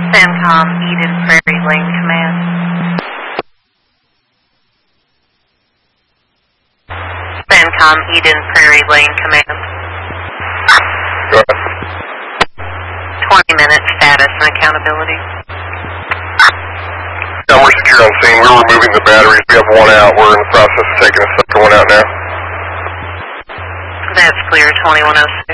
CENTCOM, Eden Prairie Lane Command. CENTCOM, Eden Prairie Lane Command. Go ahead. 20 minutes status and accountability. Yeah, we're secure on scene. We're removing the batteries. We have one out. We're in the process of taking a second one out now. That's clear, 2106.